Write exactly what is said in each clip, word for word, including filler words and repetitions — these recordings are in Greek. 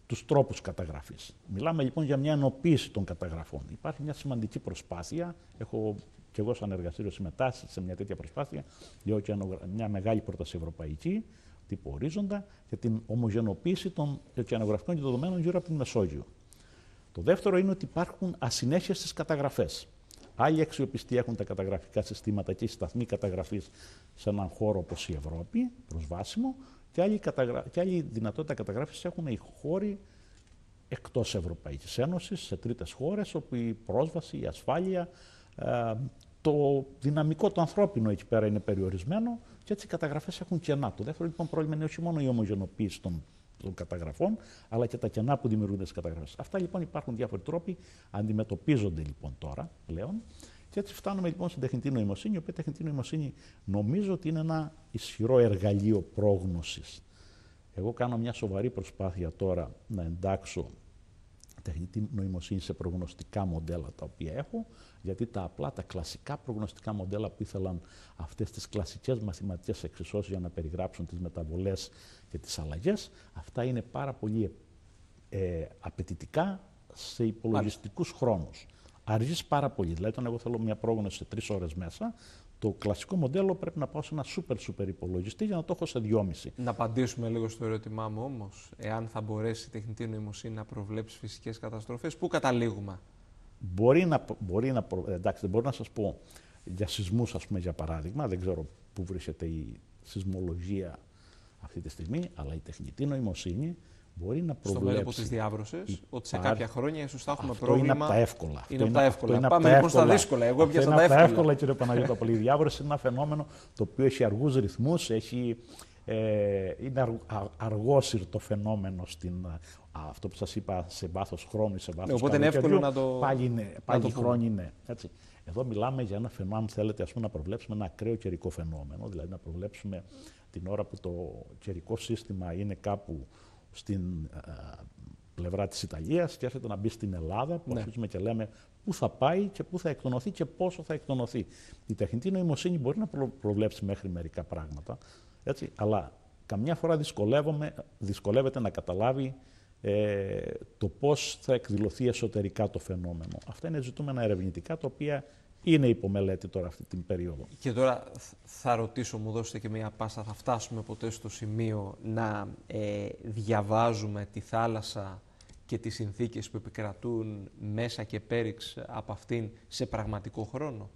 τους τρόπους καταγραφής. Μιλάμε λοιπόν για μια ενοποίηση των καταγραφών. Υπάρχει μια σημαντική προσπάθεια, έχω και εγώ σαν εργαστήριο συμμετάσχει σε μια τέτοια προσπάθεια, για μια μεγάλη πρόταση ευρωπαϊκή, τύπου ορίζοντα, για την ομογενοποίηση των ωκεανογραφικών δεδομένων γύρω από την Μεσόγειο. Το δεύτερο είναι ότι υπάρχουν ασυνέχειες στις καταγραφές. Άλλη αξιοπιστία έχουν τα καταγραφικά συστήματα και οι σταθμοί καταγραφής σε έναν χώρο όπως η Ευρώπη, προσβάσιμο, και άλλη, καταγρα... και άλλη δυνατότητα καταγράφησης έχουν οι χώροι εκτός Ευρωπαϊκής Ένωσης, σε τρίτες χώρες, όπου η πρόσβαση, η ασφάλεια, ε, το δυναμικό το ανθρώπινο εκεί πέρα είναι περιορισμένο και έτσι οι καταγραφές έχουν κενά. Το δεύτερο λοιπόν πρόβλημα είναι όχι μόνο η ομογενοποίηση των, των καταγραφών, αλλά και τα κενά που δημιουργούνται στις καταγραφές. Αυτά λοιπόν υπάρχουν διάφοροι τρόποι, αντιμετωπίζονται λοιπόν τώρα πλέον. Και έτσι φτάνουμε λοιπόν στην τεχνητή νοημοσύνη, η οποία τεχνητή νοημοσύνη νομίζω ότι είναι ένα ισχυρό εργαλείο πρόγνωσης. Εγώ κάνω μια σοβαρή προσπάθεια τώρα να εντάξω τεχνητή νοημοσύνη σε προγνωστικά μοντέλα τα οποία έχω, γιατί τα απλά, τα κλασικά προγνωστικά μοντέλα που ήθελαν αυτές τις κλασικές μαθηματικές εξισώσεις για να περιγράψουν τις μεταβολές και τις αλλαγές, αυτά είναι πάρα πολύ ε, απαιτητικά σε υπολογιστικούς χρόνους. Αργείς πάρα πολύ. Δηλαδή, όταν εγώ θέλω μια πρόγνωση σε τρεις ώρες μέσα, το κλασικό μοντέλο πρέπει να πάω σε ένα super super υπολογιστή για να το έχω σε δυόμιση. Να απαντήσουμε λίγο στο ερώτημά μου όμως. Εάν θα μπορέσει η τεχνητή νοημοσύνη να προβλέψει φυσικές καταστροφές, πού καταλήγουμε? Μπορεί να, μπορεί να εντάξει, δεν μπορώ να σας πω για σεισμούς, ας πούμε, για παράδειγμα. Δεν ξέρω πού βρίσκεται η σεισμολογία αυτή τη στιγμή, αλλά η τεχνητή νοημοσύνη μπορεί να προβλέψει. Στο μέτωπο της διάβρωσης, ότι σε κάποια χρόνια ίσως θα έχουμε αυτό πρόβλημα. Είναι από τα εύκολα. Είναι από τα εύκολα. Είναι Πάμε λοιπόν στα δύσκολα. Εγώ έπιασα τα εύκολα. Είναι από τα εύκολα, κύριε Παναγιώτοπουλε. Η διάβρωση είναι ένα φαινόμενο το οποίο έχει αργούς ρυθμούς, έχει, ε, είναι αρ, α, αργόσυρτο φαινόμενο στην, α, αυτό που σας είπα, σε βάθος χρόνου ή σε βάθος Οπότε είναι εύκολο να το. Πάλι, είναι, πάλι το χρόνοι είναι. Έτσι. Εδώ μιλάμε για ένα φαινόμενο, αν θέλετε, ας πούμε, να προβλέψουμε ένα ακραίο καιρικό φαινόμενο, δηλαδή να προβλέψουμε την ώρα που το καιρικό σύστημα είναι κάπου στην α, πλευρά της Ιταλίας και έρχεται να μπει στην Ελλάδα, που ναι. αρχίζουμε και λέμε πού θα πάει και πού θα εκτονωθεί και πόσο θα εκτονωθεί. Η τεχνητή νοημοσύνη μπορεί να προ προβλέψει μέχρι μερικά πράγματα, έτσι, αλλά καμιά φορά δυσκολεύεται να καταλάβει ε, το πώς θα εκδηλωθεί εσωτερικά το φαινόμενο. Αυτά είναι ζητούμενα ερευνητικά, τα οποία είναι υπομελέτη τώρα αυτή την περίοδο. Και τώρα θα ρωτήσω, μου δώσετε και μία πάσα, θα φτάσουμε ποτέ στο σημείο να ε, διαβάζουμε τη θάλασσα και τις συνθήκες που επικρατούν μέσα και πέριξ από αυτήν σε πραγματικό χρόνο?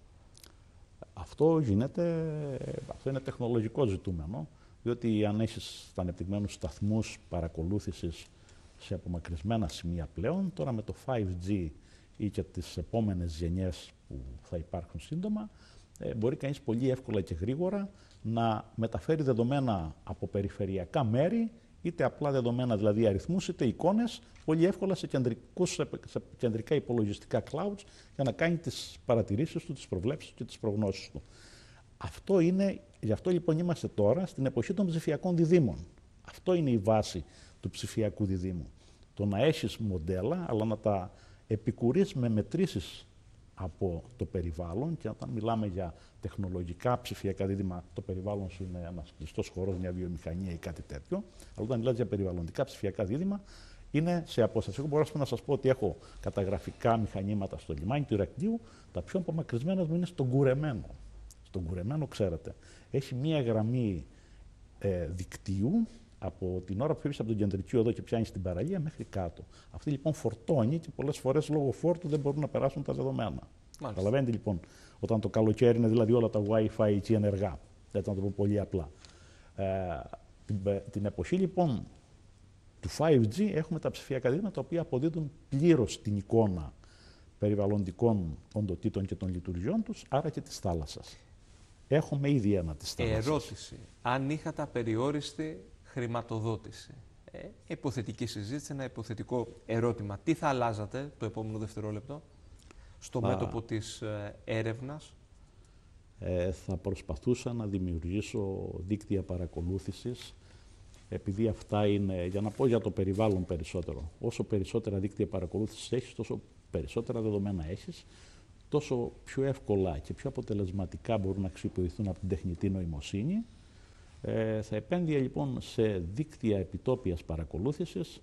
Αυτό γίνεται, αυτό είναι τεχνολογικό ζητούμενο, διότι αν έχεις ανεπτυγμένους σταθμούς παρακολούθησης σε απομακρυσμένα σημεία πλέον, τώρα με το φάιβ τζι ή και τις επόμενες γενιές που θα υπάρχουν σύντομα, ε, μπορεί κανείς πολύ εύκολα και γρήγορα να μεταφέρει δεδομένα από περιφερειακά μέρη, είτε απλά δεδομένα, δηλαδή αριθμούς, είτε εικόνες, πολύ εύκολα σε, κεντρικούς, σε κεντρικά υπολογιστικά clouds, για να κάνει τις παρατηρήσεις του, τις προβλέψεις και τις προγνώσεις του. Αυτό είναι, γι' αυτό λοιπόν είμαστε τώρα στην εποχή των ψηφιακών διδήμων. Αυτό είναι η βάση του ψηφιακού διδήμου. Το να έχεις μοντέλα, αλλά να τα επικουρείς με μετρήσεις από το περιβάλλον, και όταν μιλάμε για τεχνολογικά ψηφιακά δίδυμα, το περιβάλλον σου είναι ένας κλειστός χώρος, μια βιομηχανία ή κάτι τέτοιο. Αλλά όταν μιλάς για περιβαλλοντικά ψηφιακά δίδυμα, είναι σε απόσταση. Εγώ μπορώ να σας πω ότι έχω καταγραφικά μηχανήματα στο λιμάνι του Ηρακλείου, τα πιο απομακρυσμένα μου είναι στον Κουρεμένο. Στον Κουρεμένο, ξέρετε, έχει μία γραμμή ε, δικτύου από την ώρα που φύγεις από τον κεντρική οδό και πιάνεις την παραλία μέχρι κάτω. Αυτή λοιπόν φορτώνει και πολλές φορές λόγω φόρτου δεν μπορούν να περάσουν τα δεδομένα. Καταλαβαίνετε λοιπόν, όταν το καλοκαίρι είναι δηλαδή όλα τα Wi-Fi εκεί ενεργά. Έτσι να το πω πολύ απλά. Ε, την, την εποχή λοιπόν του φάιβ τζι έχουμε τα ψηφιακά δίδυμα τα οποία αποδίδουν πλήρως την εικόνα περιβαλλοντικών οντοτήτων και των λειτουργιών τους, άρα και της θάλασσας. Έχουμε ήδη ένα της θάλασσας. Ερώτηση. Αν είχατε απεριόριστη χρηματοδότηση, ε, υποθετική συζήτηση, ένα υποθετικό ερώτημα, τι θα αλλάζατε το επόμενο δευτερόλεπτο στο Α, μέτωπο της ε, έρευνας? Ε, θα προσπαθούσα να δημιουργήσω δίκτυα παρακολούθησης, επειδή αυτά είναι, για να πω για το περιβάλλον περισσότερο, όσο περισσότερα δίκτυα παρακολούθησης έχεις, τόσο περισσότερα δεδομένα έχεις, τόσο πιο εύκολα και πιο αποτελεσματικά μπορούν να αξιοποιηθούν από την τεχνητή νοημοσύνη. Ε, θα επένδυα λοιπόν σε δίκτυα επιτόπιας παρακολούθησης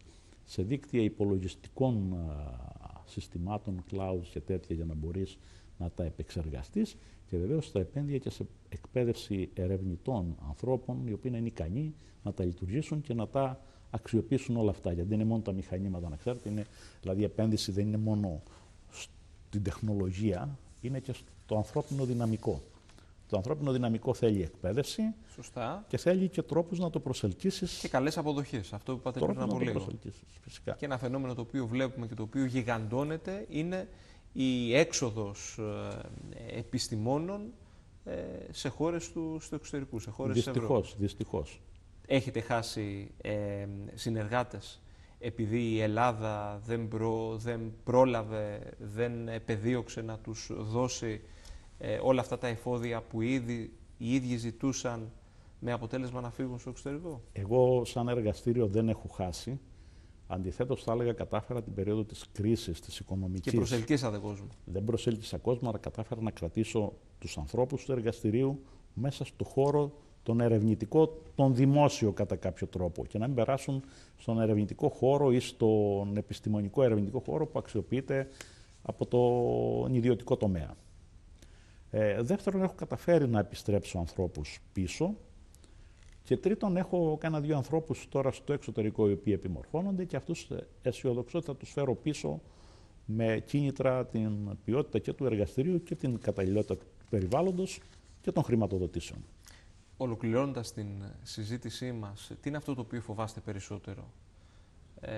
σε δίκτυα υπολογιστικών α, συστημάτων, cloud και τέτοια για να μπορείς να τα επεξεργαστείς και βεβαίως τα επένδυα και σε εκπαίδευση ερευνητών ανθρώπων οι οποίοι είναι ικανοί να τα λειτουργήσουν και να τα αξιοποιήσουν όλα αυτά. Γιατί δεν είναι μόνο τα μηχανήματα, να ξέρετε, είναι, δηλαδή η επένδυση δεν είναι μόνο στην τεχνολογία, είναι και στο ανθρώπινο δυναμικό. Το ανθρώπινο δυναμικό θέλει εκπαίδευση. Σωστά. Και θέλει και τρόπους να το προσελκύσεις. Και καλές αποδοχές. Αυτό που είπατε πριν από λίγο. Φυσικά. Και ένα φαινόμενο το οποίο βλέπουμε και το οποίο γιγαντώνεται είναι η έξοδος ε, επιστημόνων ε, σε χώρες του στο εξωτερικού, σε χώρες της Ευρώπης. Δυστυχώς. Έχετε χάσει ε, συνεργάτες επειδή η Ελλάδα δεν, προ, δεν πρόλαβε, δεν επεδίωξε να τους δώσει ε, όλα αυτά τα εφόδια που ήδη, οι ίδιοι ζητούσαν με αποτέλεσμα να φύγουν στο εξωτερικό? Εγώ σαν εργαστήριο δεν έχω χάσει. Αντιθέτως θα έλεγα κατάφερα την περίοδο της κρίσης, της οικονομικής. Και προσελκύσατε κόσμο. Δεν προσέλκυσα κόσμο, αλλά κατάφερα να κρατήσω τους ανθρώπους του εργαστηρίου μέσα στο χώρο τον ερευνητικό, τον δημόσιο κατά κάποιο τρόπο και να μην περάσουν στον ερευνητικό χώρο ή στον επιστημονικό ερευνητικό χώρο που αξιοποιείται από τον ιδιωτικό τομέα. Ε, δεύτερον, έχω καταφέρει να επιστρέψω ανθρώπους πίσω. Και τρίτον, έχω κάνα δύο ανθρώπους τώρα στο εξωτερικό οι οποίοι επιμορφώνονται και αυτούς αισιοδοξώ ότι θα τους φέρω πίσω με κίνητρα την ποιότητα και του εργαστηρίου και την καταλληλότητα του περιβάλλοντος και των χρηματοδοτήσεων. Ολοκληρώνοντας την συζήτησή μας, τι είναι αυτό το οποίο φοβάστε περισσότερο ε,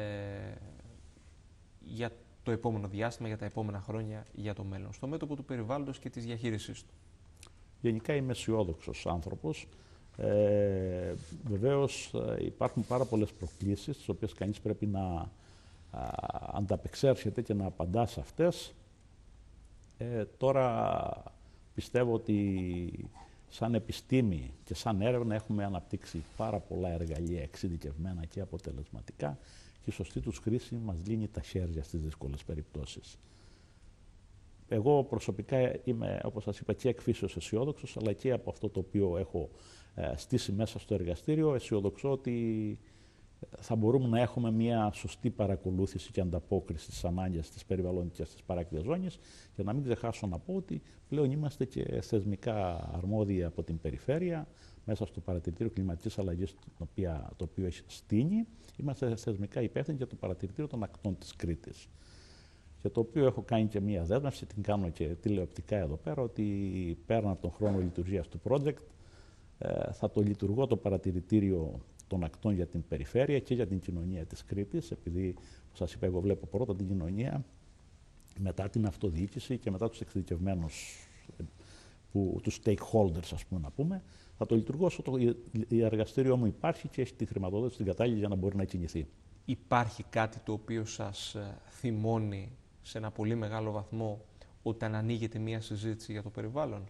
για το επόμενο διάστημα, για τα επόμενα χρόνια, για το μέλλον, στο μέτωπο του περιβάλλοντος και της διαχείρισής του? Γενικά είμαι αισιόδοξος άνθρωπος. Ε, βεβαίως υπάρχουν πάρα πολλές προκλήσεις, τις οποίες κανείς πρέπει να α, ανταπεξέρχεται και να απαντά σε αυτές. Ε, τώρα πιστεύω ότι σαν επιστήμη και σαν έρευνα έχουμε αναπτύξει πάρα πολλά εργαλεία εξειδικευμένα και αποτελεσματικά και η σωστή τους χρήση μας λύνει τα χέρια στις δύσκολες περιπτώσεις. Εγώ προσωπικά είμαι, όπως σας είπα, και εκ φύσεως αισιόδοξος, αλλά και από αυτό το οποίο έχω ε, στήσει μέσα στο εργαστήριο, αισιοδοξώ ότι θα μπορούμε να έχουμε μια σωστή παρακολούθηση και ανταπόκριση στις ανάγκες της περιβαλλοντικής της παράκτιας ζώνης και να μην ξεχάσω να πω ότι πλέον είμαστε και θεσμικά αρμόδιοι από την περιφέρεια μέσα στο παρατηρητήριο κλιματικής αλλαγής το οποίο, το οποίο έχει στείνει. Είμαστε θεσμικά υπεύθυνοι για το παρατηρητήριο των ακτών της Κρήτης. Για το οποίο έχω κάνει και μία δέσμευση, την κάνω και τηλεοπτικά εδώ πέρα, ότι πέραν από τον χρόνο λειτουργίας του project ε, θα το λειτουργώ το παρατηρητήριο των ακτών για την περιφέρεια και για την κοινωνία της Κρήτης, επειδή, όπως σας είπα, εγώ βλέπω πρώτα την κοινωνία, μετά την αυτοδιοίκηση και μετά τους εξειδικευμένους, που, τους stakeholders, ας πούμε, να πούμε, θα το λειτουργώ όσο το η εργαστήριο μου υπάρχει και έχει τη χρηματοδότηση την κατάλληλη για να μπορεί να κινηθεί. Υπάρχει κάτι το οποίο σας θυμώνει σε ένα πολύ μεγάλο βαθμό όταν ανοίγεται μία συζήτηση για το περιβάλλον?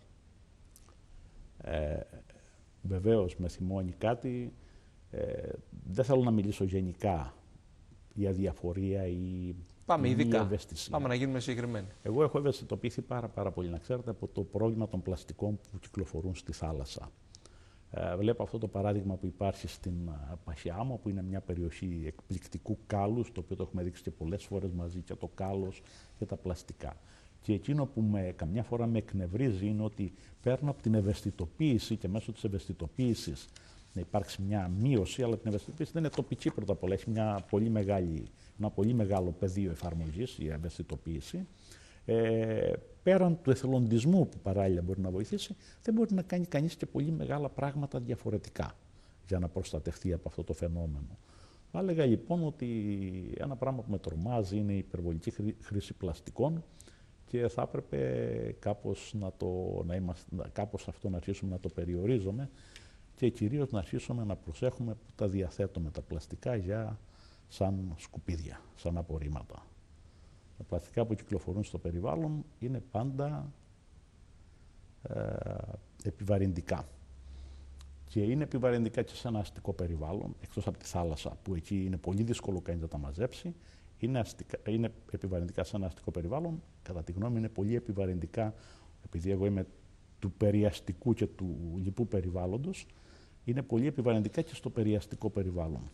Ε, βεβαίως με θυμώνει κάτι. Ε, δεν θέλω να μιλήσω γενικά για διαφορία ή Πάμε ειδικά. ευαισθησία. Πάμε να γίνουμε συγκεκριμένοι. Εγώ έχω ευαισθητοποιηθεί πάρα, πάρα πολύ, να ξέρετε, από το πρόβλημα των πλαστικών που κυκλοφορούν στη θάλασσα. Ε, βλέπω αυτό το παράδειγμα που υπάρχει στην uh, Παχιάμο, που είναι μια περιοχή εκπληκτικού κάλους, το οποίο το έχουμε δείξει και πολλές φορές μαζί, και το κάλος και τα πλαστικά. Και εκείνο που με, καμιά φορά με εκνευρίζει είναι ότι παίρνω από την ευαισθητοποίηση και μέσω της ευαισθητοποίησης να υπάρξει μια μείωση, αλλά την ευαισθητοποίηση δεν είναι τοπική πρώτα απ' όλα. Έχει μια πολύ μεγάλη, ένα πολύ μεγάλο πεδίο εφαρμογής η ευαισθητοποίηση. Ε, πέραν του εθελοντισμού που παράλληλα μπορεί να βοηθήσει, δεν μπορεί να κάνει κανείς και πολύ μεγάλα πράγματα διαφορετικά για να προστατευτεί από αυτό το φαινόμενο. Θα έλεγα λοιπόν ότι ένα πράγμα που με τρομάζει είναι η υπερβολική χρήση πλαστικών και θα έπρεπε κάπως, να το, να είμαστε, κάπως αυτό να αρχίσουμε να το περιορίζουμε και κυρίως να αρχίσουμε να προσέχουμε που τα διαθέτουμε τα πλαστικά για σαν σκουπίδια, σαν απορρίμματα. Τα πλαστικά που κυκλοφορούν στο περιβάλλον είναι πάντα ε, επιβαρυντικά. Και είναι επιβαρυντικά και σε ένα αστικό περιβάλλον, εκτός από τη θάλασσα, που εκεί είναι πολύ δύσκολο κανείς να τα μαζέψει. Είναι, αστικά, είναι επιβαρυντικά σε ένα αστικό περιβάλλον. Κατά τη γνώμη είναι πολύ επιβαρυντικά, επειδή εγώ είμαι του περιαστικού και του λοιπού περιβάλλοντος, είναι πολύ επιβαρυντικά και στο περιαστικό περιβάλλον.